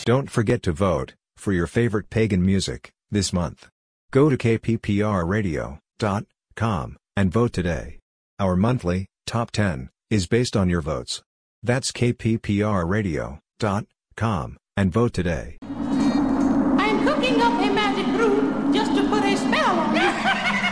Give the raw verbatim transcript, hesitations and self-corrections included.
Don't forget to vote for your favorite pagan music this month. Go to k p p r radio dot com and vote today. Our monthly Top ten is based on your votes. That's k p p r radio dot com and vote today. I'm cooking up a magic brew just to put a spell on you.